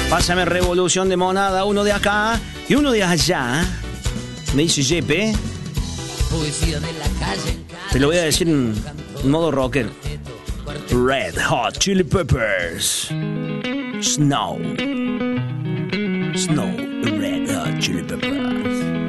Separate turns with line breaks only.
Pásame revolución de monada, uno de acá y uno de allá. Me dice Jepe. Te lo voy a decir en modo rocker. Red Hot Chili Peppers. Snow. Red Hot Chili Peppers.